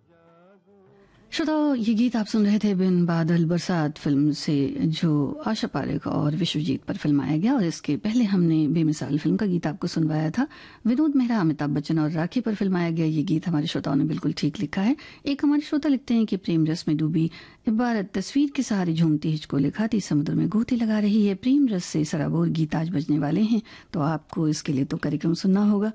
श्रोताओं, ये गीत आप सुन रहे थे बिन बादल बरसात फिल्म से, जो आशा पारेख और विश्वजीत पर फिल्माया गया। और इसके पहले हमने बेमिसाल फिल्म का गीत आपको सुनवाया था। विनोद मेहरा, अमिताभ बच्चन और राखी पर फिल्माया गया ये गीत हमारे श्रोताओं ने बिल्कुल ठीक लिखा है। एक हमारे श्रोता लिखते हैं कि प्रेम रस में डूबी इबारत तस्वीर के सहारे झूमती हिचको लिखाती समुद्र में गोती लगा रही है। प्रेम रस से सराबोर गीत आज बजने वाले हैं, तो आपको इसके लिए तो कार्यक्रम सुनना होगा।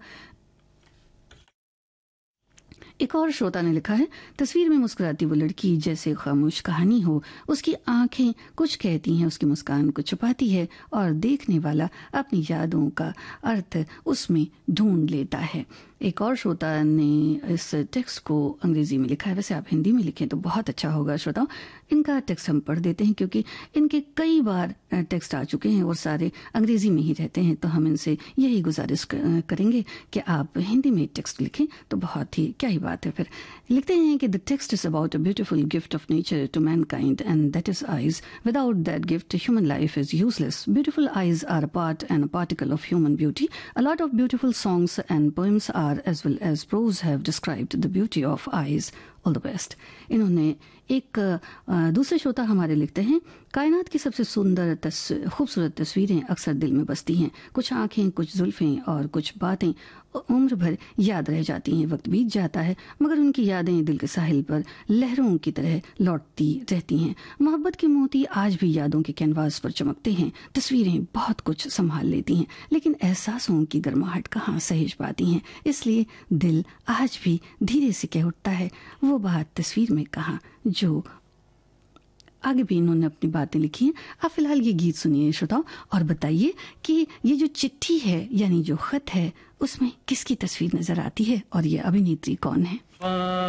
एक और श्रोता ने लिखा है, तस्वीर में मुस्कुराती वो लड़की जैसे खामोश कहानी हो, उसकी आंखें कुछ कहती हैं, उसकी मुस्कान कुछ छुपाती है और देखने वाला अपनी यादों का अर्थ उसमें ढूंढ लेता है। एक और श्रोता ने इस टेक्स्ट को अंग्रेजी में लिखा है, वैसे आप हिंदी में लिखें तो बहुत अच्छा होगा। श्रोताओं, इनका टेक्स्ट हम पढ़ देते हैं क्योंकि इनके कई बार टेक्स्ट आ चुके हैं और सारे अंग्रेजी में ही रहते हैं, तो हम इनसे यही गुजारिश करेंगे कि आप हिंदी में टेक्स्ट लिखें तो बहुत ही क्या ही बात है। फिर लिखते हैं कि the text is about a beautiful gift of nature to Mankind and that is eyes. Without that gift human life is useless. Beautiful eyes are a part and a particle of human beauty. A lot of beautiful songs and poems are as well as prose have described the beauty of eyes. All the best. इन्होंने एक दूसरे श्रोता हमारे लिखते हैं, कायनात की सबसे सुंदर खूबसूरत तस्वीरें अक्सर दिल में बसती हैं। कुछ आंखें, कुछ जुल्फें और कुछ बातें उम्र भर याद रह जाती हैं। वक्त बीत जाता है मगर उनकी यादें दिल के साहिल पर लहरों की तरह लौटती रहती हैं। मोहब्बत के मोती आज भी यादों के कैनवास पर चमकते हैं। तस्वीरें बहुत कुछ संभाल लेती हैं लेकिन एहसासों की गर्माहट कहाँ सहेज पाती हैं। इसलिए दिल आज भी धीरे से कह उठता है, वो बात तस्वीर में कहाँ। जो आगे भी इन्होंने अपनी बातें लिखी हैं। आप फिलहाल ये गीत सुनिए श्रोताओं और बताइए कि ये जो चिट्ठी है यानी जो खत है उसमें किसकी तस्वीर नजर आती है और ये अभिनेत्री कौन है।